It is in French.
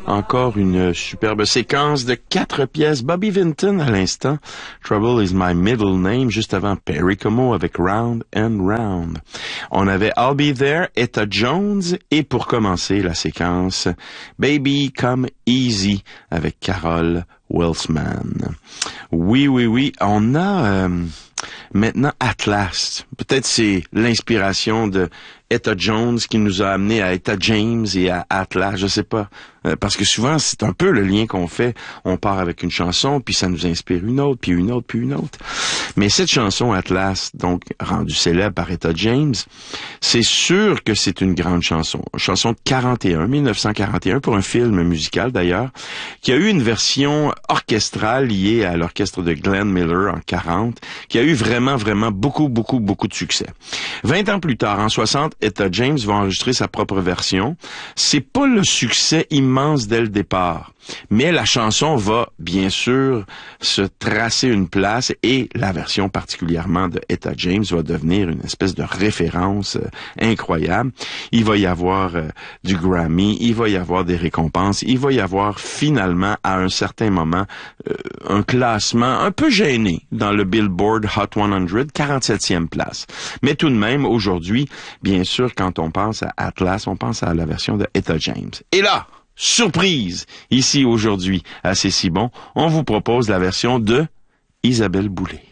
Encore une superbe séquence de 4 pièces. Bobby Vinton à l'instant. Trouble is my middle name. Juste avant Perry Como avec Round and Round. On avait I'll Be There, Etta Jones. Et pour commencer la séquence, Baby Come Easy avec Carol Wilsman. Oui. On a maintenant Atlas. Peut-être c'est l'inspiration de Etta Jones qui nous a amené à Etta James et à Atlas, je sais pas. Parce que souvent, c'est un peu le lien qu'on fait. On part avec une chanson, puis ça nous inspire une autre, puis une autre, puis une autre. Mais cette chanson Atlas, donc rendue célèbre par Etta James, c'est sûr que c'est une grande chanson. Une chanson de 1941, pour un film musical d'ailleurs, qui a eu une version orchestrale liée à l'orchestre de Glenn Miller en 40, qui a eu vraiment beaucoup de succès. 20 ans plus tard, en 60, Etta James va enregistrer sa propre version. C'est pas le succès immense dès le départ, mais la chanson va, bien sûr, se tracer une place et la version particulièrement de Etta James va devenir une espèce de référence incroyable. Il va y avoir du Grammy, il va y avoir des récompenses, il va y avoir finalement, à un certain moment, un classement un peu gêné dans le Billboard Hot 100, 47e place. Mais tout de même, aujourd'hui, bien sûr, quand on pense à Atlas, on pense à la version de Etta James. Et là, surprise, ici aujourd'hui, à C'est si bon, on vous propose la version de Isabelle Boulay.